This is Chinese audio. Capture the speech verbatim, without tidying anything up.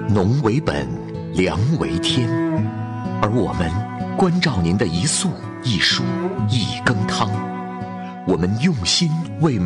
农为本，粮为天，而我们关照您的一粟一蔬一羹汤，我们用心为